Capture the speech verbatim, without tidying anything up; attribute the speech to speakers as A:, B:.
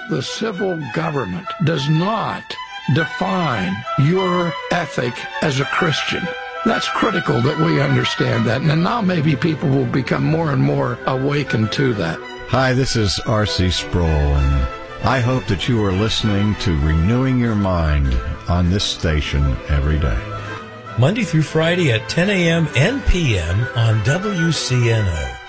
A: The civil government does not define your ethic as a Christian. That's critical that we understand that. And now maybe people will become more and more awakened to that.
B: Hi, this is R C Sproul, and I hope that you are listening to Renewing Your Mind on this station every day.
C: Monday through Friday at ten a.m. and p m on W C N O.